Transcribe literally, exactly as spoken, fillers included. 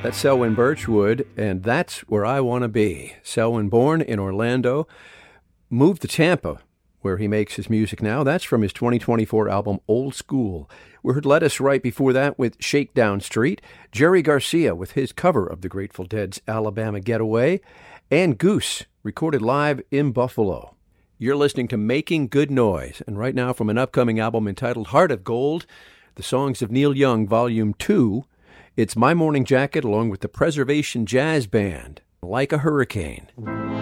That's Selwyn Birchwood, and that's where I want to be. Selwyn, born in Orlando, moved to Tampa, where he makes his music now. That's from his twenty twenty-four album, Old School. We heard Lettuce right before that with Shakedown Street, Jerry Garcia with his cover of the Grateful Dead's Alabama Getaway, and Goose, recorded live in Buffalo. You're listening to Making Good Noise, and right now from an upcoming album entitled Heart of Gold, The Songs of Neil Young, Volume two, it's My Morning Jacket along with the Preservation Jazz Band, Like a Hurricane.